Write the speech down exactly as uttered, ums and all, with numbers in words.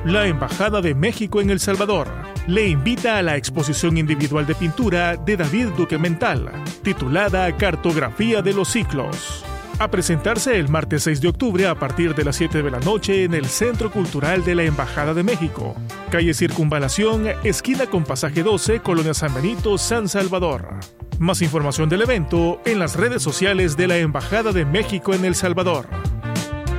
La Embajada de México en El Salvador le invita a la exposición individual de pintura de David Duque Mental, titulada Cartografía de los Ciclos, a presentarse el martes seis de octubre a partir de las siete de la noche en el Centro Cultural de la Embajada de México, calle Circunvalación, esquina con pasaje doce, Colonia San Benito, San Salvador. Más información del evento en las redes sociales de la Embajada de México en El Salvador.